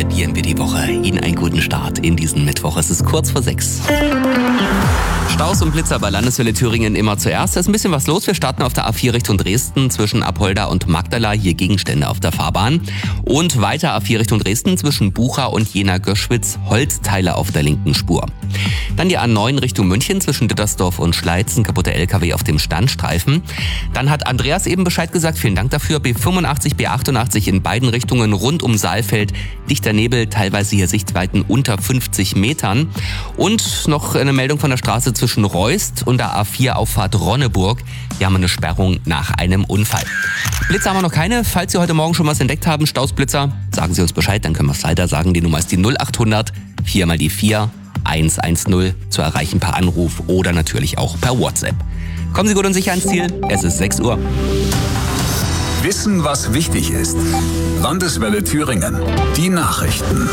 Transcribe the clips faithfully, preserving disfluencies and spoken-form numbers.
halbieren wir die Woche. Ihnen einen guten Start in diesen Mittwoch. Es ist kurz vor sechs. Staus und Blitzer bei Landeswelle Thüringen immer zuerst. Da ist ein bisschen was los. Wir starten auf der A vier Richtung Dresden zwischen Apolda und Magdala. Hier Gegenstände auf der Fahrbahn. Und weiter A vier Richtung Dresden zwischen Bucha und Jena-Göschwitz. Holzteile auf der linken Spur. Dann die A neun Richtung München zwischen Dittersdorf und Schleizen. Kaputte L K W auf dem Standstreifen. Dann hat Andreas eben Bescheid gesagt. Vielen Dank dafür. B fünfundachtzig, B achtundachtzig in beiden Richtungen rund um Saalfeld. Dichter Nebel, teilweise hier Sichtweiten unter fünfzig Metern. Und noch eine Meldung von der Straße zwischen Reust und der A vier Auffahrt Ronneburg. Hier haben wir eine Sperrung nach einem Unfall. Blitzer haben wir noch keine. Falls Sie heute Morgen schon was entdeckt haben, Stausblitzer, sagen Sie uns Bescheid, dann können wir es weiter sagen. Die Nummer ist die null achthundert, vier mal die vier, eins eins null, zu erreichen per Anruf oder natürlich auch per WhatsApp. Kommen Sie gut und sicher ans Ziel. Es ist sechs Uhr. Wissen, was wichtig ist. Landeswelle Thüringen. Die Nachrichten.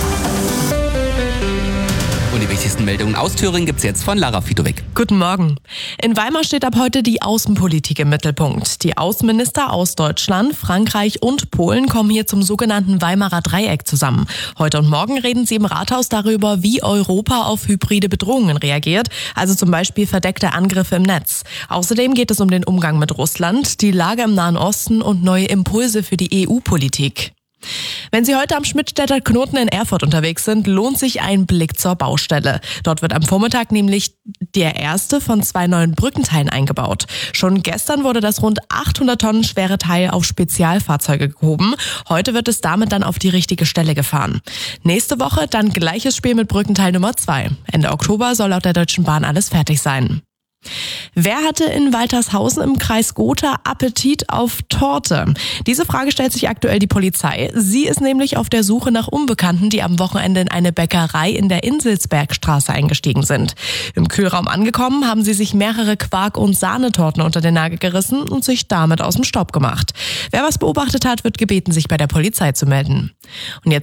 Und die wichtigsten Meldungen aus Thüringen gibt's jetzt von Lara Fitowek. Guten Morgen. In Weimar steht ab heute die Außenpolitik im Mittelpunkt. Die Außenminister aus Deutschland, Frankreich und Polen kommen hier zum sogenannten Weimarer Dreieck zusammen. Heute und morgen reden sie im Rathaus darüber, wie Europa auf hybride Bedrohungen reagiert, also zum Beispiel verdeckte Angriffe im Netz. Außerdem geht es um den Umgang mit Russland, die Lage im Nahen Osten und neue Impulse für die E U-Politik. Wenn Sie heute am Schmidtstädter Knoten in Erfurt unterwegs sind, lohnt sich ein Blick zur Baustelle. Dort wird am Vormittag nämlich der erste von zwei neuen Brückenteilen eingebaut. Schon gestern wurde das rund achthundert Tonnen schwere Teil auf Spezialfahrzeuge gehoben. Heute wird es damit dann auf die richtige Stelle gefahren. Nächste Woche dann gleiches Spiel mit Brückenteil Nummer zwei. Ende Oktober soll laut der Deutschen Bahn alles fertig sein. Wer hatte in Waltershausen im Kreis Gotha Appetit auf Torte? Diese Frage stellt sich aktuell die Polizei. Sie ist nämlich auf der Suche nach Unbekannten, die am Wochenende in eine Bäckerei in der Inselsbergstraße eingestiegen sind. Im Kühlraum angekommen, haben sie sich mehrere Quark- und Sahnetorten unter den Nagel gerissen und sich damit aus dem Staub gemacht. Wer was beobachtet hat, wird gebeten, sich bei der Polizei zu melden. Und jetzt